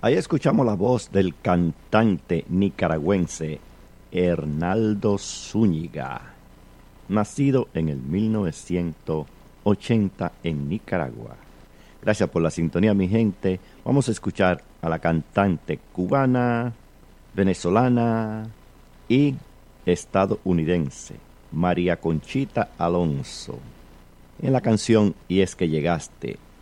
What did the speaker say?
Ahí escuchamos la voz del cantante nicaragüense Hernaldo Zúñiga, nacido en el 1980 en Nicaragua. Gracias por la sintonía, mi gente. Vamos a escuchar a la cantante cubana, venezolana y estadounidense, María Conchita Alonso, en la canción Y es que llegaste,